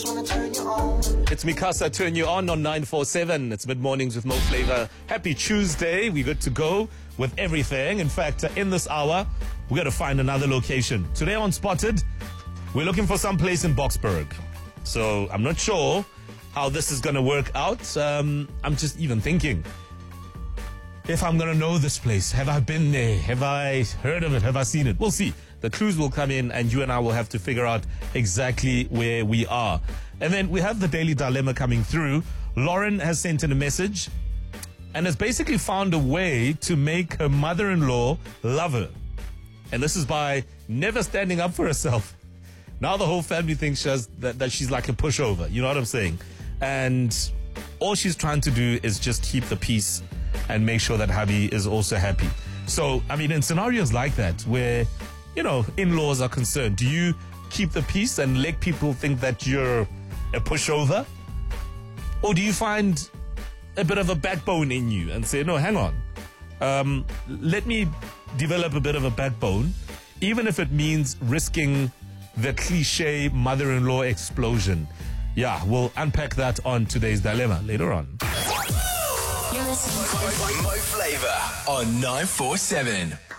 just wanna turn you on. It's Mikasa, turn you on 947. It's mid-mornings with Mo Flavor. Happy Tuesday. We're good to go with everything. In fact, in this hour, we're going to find another location. Today on Spotted, we're looking for some place in Boksburg. So I'm not sure how this is going to work out. I'm just even thinking, if I'm going to know this place, have I been there? Have I heard of it? Have I seen it? We'll see. The clues will come in and you and I will have to figure out exactly where we are. And then we have the Daily Dilemma coming through. Lauren has sent in a message and has basically found a way to make her mother-in-law love her. And this is by never standing up for herself. Now the whole family thinks that she's like a pushover. You know what I'm saying? And all she's trying to do is just keep the peace and make sure that hubby is also happy. So, I mean, in scenarios like that where, you know, in-laws are concerned, do you keep the peace and let people think that you're a pushover? Or do you find a bit of a backbone in you and say, no, hang on. Let me develop a bit of a backbone, even if it means risking the cliche mother-in-law explosion. Yeah, we'll unpack that on today's Dilemma later on. You're listening to Mo Flavor on 947.